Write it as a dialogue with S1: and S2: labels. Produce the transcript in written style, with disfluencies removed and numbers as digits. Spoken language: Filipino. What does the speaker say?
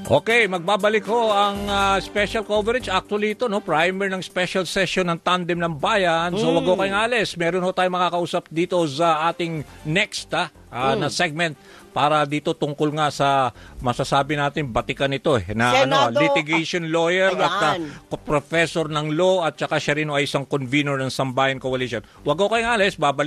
S1: Okay, magbabalik ho ang special coverage. Actually ito, no, primer ng special session ng Tandem ng Bayan. So wag ho kayong alis. Meron ho tayong makakausap dito sa ating next na segment para dito tungkol nga sa masasabi natin batikan ito na
S2: Senado,
S1: litigation lawyer at
S2: ayan.
S1: professor ng law at saka siya rin ay isang convener ng Sambayan Coalition. Wag ho kayong alis, babalik